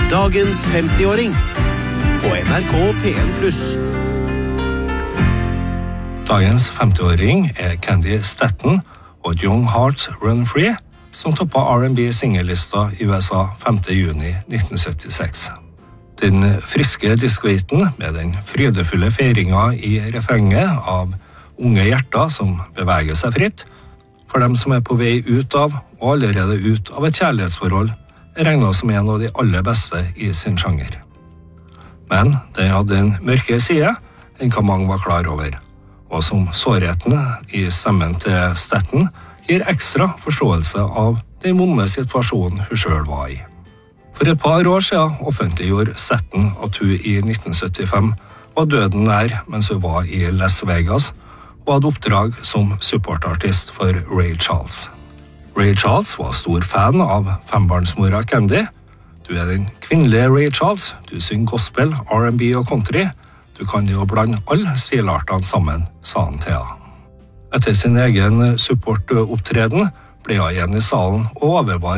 Dagens 50-åring på NRK P1+. Dagens 50-åring Candy Staton og Young Hearts Run Free, som toppet R&B-singellista i USA 5. juni 1976. Den friske diskohiten med den frydefulle feiringa i refrenget av unge hjerter som beveger seg fritt, for dem som på vei ut av og allerede ut av et kjærlighetsforhold, regnet som en av de aller beste i sin sjanger. Men den hadde en mørkere side enn hva mange var klar over, og som sårheten i stemmen til Staton gir ekstra forståelse av den vonde situasjonen hun selv var i. For et par år siden offentliggjorde Staton at hun i 1975 var døden nær mens hun var i Las Vegas og hadde oppdrag som supportartist for Ray Charles. Ray Charles var stor fan av fembarnsmora Candy. Du den kvinnelige Ray Charles, du synger gospel, R&B og country. Du kan jo blande alle stilartene sammen, sa han til henne. Etter sin egen supportopptreden ble hun igjen i salen og overvar